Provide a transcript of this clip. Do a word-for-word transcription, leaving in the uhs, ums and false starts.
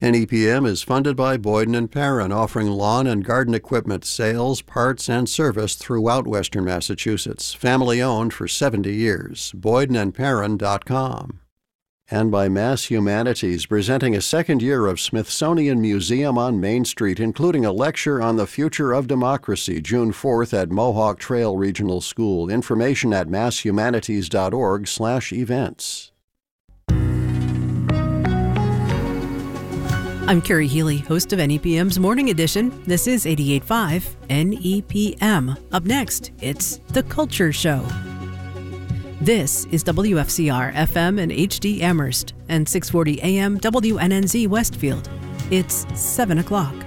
N E P M is funded by Boyden and Perrin, offering lawn and garden equipment sales, parts, and service throughout Western Massachusetts. Family-owned for seventy years. boyden and perrin dot com. And by Mass Humanities, presenting a second year of Smithsonian Museum on Main Street, including a lecture on the future of democracy, June fourth at Mohawk Trail Regional School. Information at mass humanities dot org slash events. I'm Carrie Healy, host of N E P M's Morning Edition. This is eighty-eight point five N E P M. Up next, it's The Culture Show. This is W F C R F M and H D Amherst and six forty A M W N N Z Westfield. It's seven o'clock.